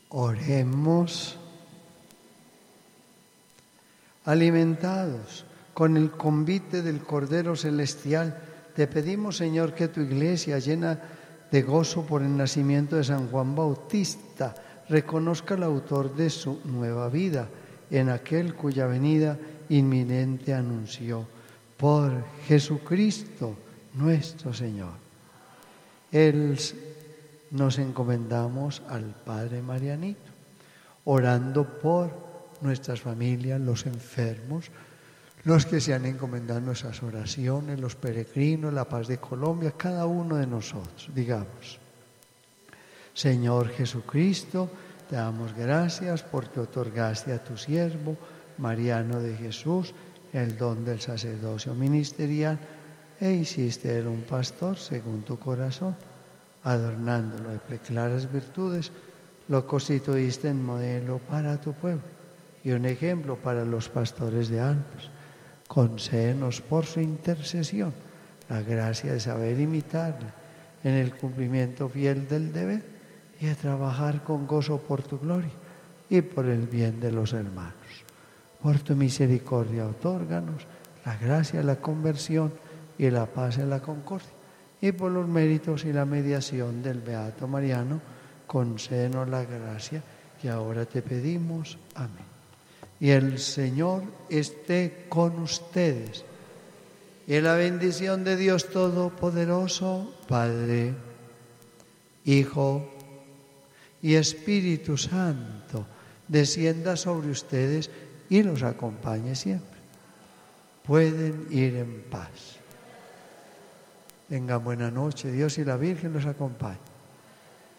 Oremos. Alimentados con el convite del Cordero Celestial, te pedimos, Señor, que tu Iglesia, llena de gozo por el nacimiento de San Juan Bautista, reconozca al autor de su nueva vida en aquel cuya venida inminente anunció. Por Jesucristo nuestro Señor. Nos encomendamos al Padre Marianito, orando por nuestras familias, los enfermos, los que se han encomendado nuestras oraciones, los peregrinos, la paz de Colombia, cada uno de nosotros. Digamos: Señor Jesucristo, te damos gracias porque otorgaste a tu siervo Mariano de Jesús el don del sacerdocio ministerial e hiciste de él un pastor según tu corazón. Adornándolo de preclaras virtudes, lo constituiste en modelo para tu pueblo y un ejemplo para los pastores de almas. Concédenos por su intercesión la gracia de saber imitarle en el cumplimiento fiel del deber y de trabajar con gozo por tu gloria y por el bien de los hermanos. Por tu misericordia, otórganos la gracia de la conversión y la paz en la concordia. Y por los méritos y la mediación del Beato Mariano, concédenos la gracia que ahora te pedimos. Amén. Y el Señor esté con ustedes. Y la bendición de Dios Todopoderoso, Padre, Hijo y Espíritu Santo, descienda sobre ustedes y los acompañe siempre. Pueden ir en paz. Tengan buena noche. Dios y la Virgen los acompañen.